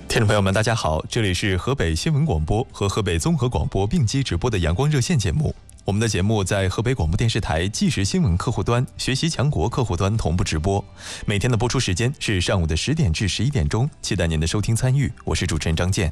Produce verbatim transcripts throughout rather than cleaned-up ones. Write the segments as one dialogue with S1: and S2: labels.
S1: 听众朋友们，大家好，这里是河北新闻广播和河北综合广播并机直播的阳光热线节目。我们的节目在河北广播电视台即时新闻客户端、学习强国客户端同步直播，每天的播出时间是上午的十点至十一点钟，期待您的收听参与。我是主持人张健。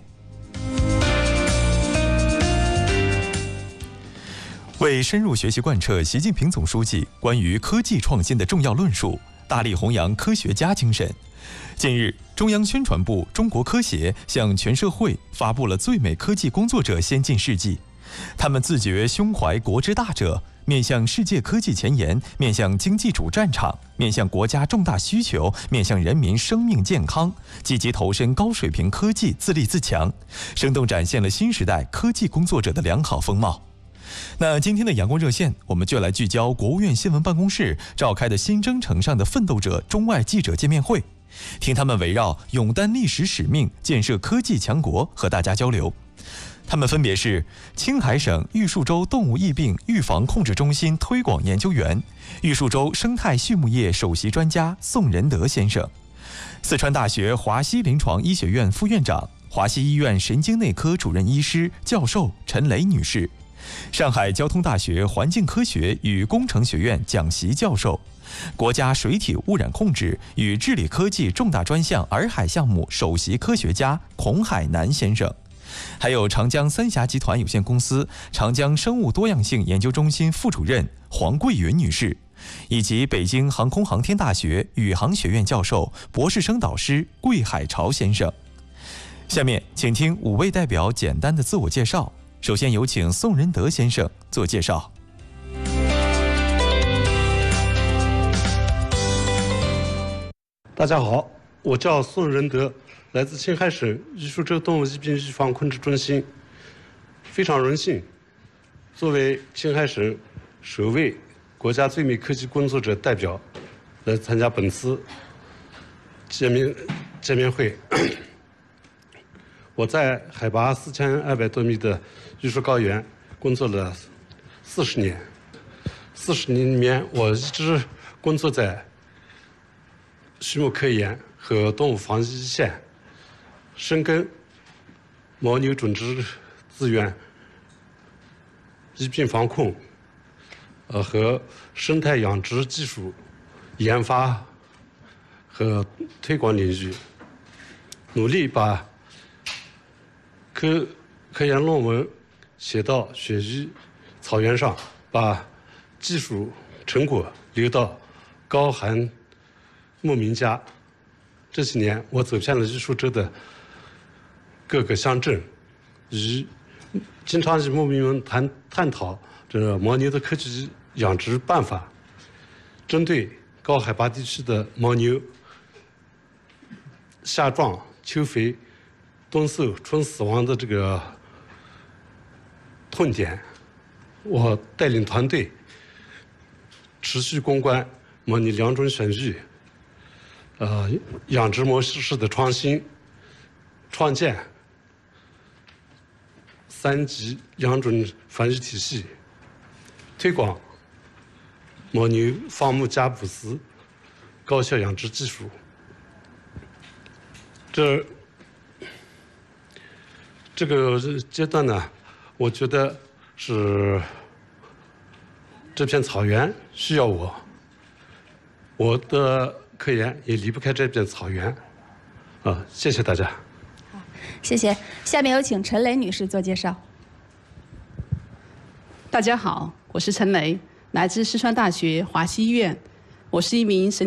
S1: 为深入学习贯彻习近平总书记关于科技创新的重要论述，大力弘扬科学家精神。近日，中央宣传部中国科协向全社会发布了最美科技工作者先进事迹。他们自觉胸怀国之大者，面向世界科技前沿，面向经济主战场，面向国家重大需求，面向人民生命健康，积极投身高水平科技，自立自强，生动展现了新时代科技工作者的良好风貌。那今天的阳光热线，我们就来聚焦国务院新闻办公室召开的新征程上的奋斗者中外记者见面会，听他们围绕勇担历史使命，建设科技强国和大家交流。他们分别是青海省玉树州动物疫病预防控制中心推广研究员、玉树州生态畜牧业首席专家宋仁德先生，四川大学华西临床医学院副院长、华西医院神经内科主任医师、教授陈雷女士，上海交通大学环境科学与工程学院讲席教授，国家水体污染控制与治理科技重大专项洱海项目首席科学家孔海南先生，还有长江三峡集团有限公司长江生物多样性研究中心副主任黄桂云女士，以及北京航空航天大学宇航学院教授、博士生导师桂海潮先生。下面请听五位代表简单的自我介绍。首先有请宋仁德先生做介绍。
S2: 大家好，我叫宋仁德，来自青海省玉树州动物疫病预防控制中心，非常荣幸作为青海省首位国家最美科技工作者代表来参加本次见面见面会。我在海拔四千二百多米的玉树高原工作了四十年，四十年里面我一直工作在畜牧科研和动物防疫一线，深耕牦牛种植资源、疫病防控，呃和生态养殖技术研发和推广领域，努力把科科研论文写到雪域草原上，把技术成果留到高寒牧民家。这几年，我走遍了玉树州的各个乡镇，与经常与牧民们谈探讨这牦牛的科技养殖办法，针对高海拔地区的牦牛夏壮秋肥、冬瘦春死亡的这个痛点，我带领团队持续攻关牦牛两种选育，呃，养殖模式的创新，创建三级两种繁育体系，推广牦牛放牧加捕饲高效养殖技术。这这个阶段呢，我觉得是这片草原需要我，我的科研也离不开这片草原。啊，谢谢大家。
S3: 好，谢谢。下面有请陈雷女士做介绍。
S4: 大家好，我是陈雷，来自四川大学华西医院，我是一名神